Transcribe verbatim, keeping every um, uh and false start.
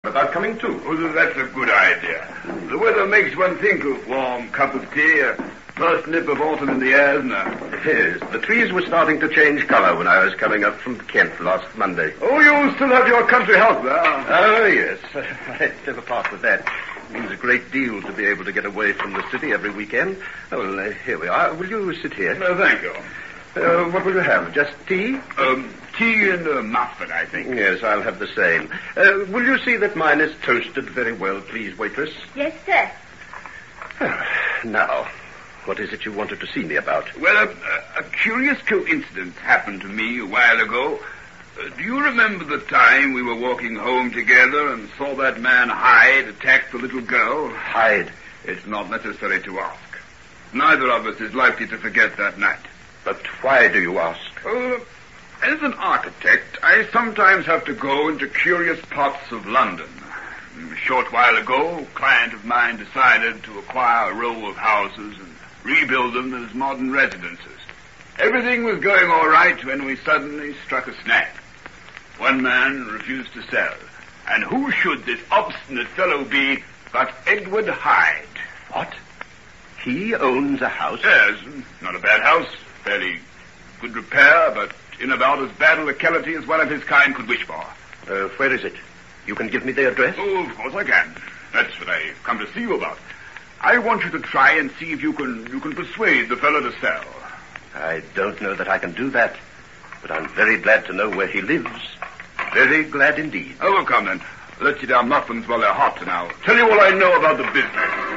About coming too. Oh, that's a good idea. The weather makes one think of warm cup of tea, a first nip of autumn in the air, isn't it? Yes, the trees were starting to change colour when I was coming up from Kent last Monday. Oh, you still have your country house there? Oh, yes. I never part with that. It means a great deal to be able to get away from the city every weekend. Oh, well, uh, here we are. Will you sit here? No, thank you. Uh, what will you have? Just tea? Um, tea and a muffin, I think. Yes, I'll have the same. Uh, will you see that mine is toasted very well, please, waitress? Yes, sir. Oh, now, what is it you wanted to see me about? Well, a, a curious coincidence happened to me a while ago. Uh, do you remember the time we were walking home together and saw that man Hyde attack the little girl? Hyde? It's not necessary to ask. Neither of us is likely to forget that night. But why do you ask? Uh, as an architect, I sometimes have to go into curious parts of London. A short while ago, a client of mine decided to acquire a row of houses and rebuild them as modern residences. Everything was going all right when we suddenly struck a snag. One man refused to sell. And who should this obstinate fellow be but Edward Hyde? What? He owns a house? Yes, not a bad house. Fairly good repair, but in about as bad a locality as one of his kind could wish for. Uh, where is it? You can give me the address? Oh, of course I can. That's what I come to see you about. I want you to try and see if you can you can persuade the fellow to sell. I don't know that I can do that, but I'm very glad to know where he lives. Very glad indeed. Oh, well, come then. Let's eat our muffins while they're hot, and I'll tell you all I know about the business.